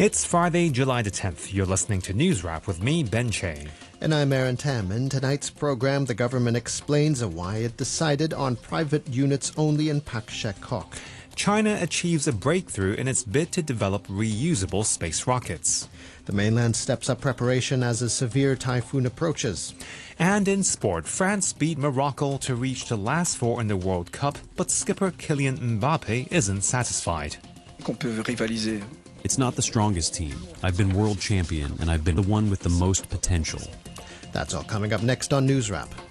It's Friday, July the 10th. You're listening to News Wrap with me, Ben Che. And I'm Aaron Tam. In tonight's program, the government explains why it decided on private units only in Pak Shek Kok. China achieves a breakthrough in its bid to develop reusable space rockets. The mainland steps up preparation as a severe typhoon approaches. And in sport, France beat Morocco to reach the last four in the World Cup, but skipper Kylian Mbappe isn't satisfied. It's not the strongest team. I've been world champion, and I've been the one with the most potential. That's all coming up next on News Wrap.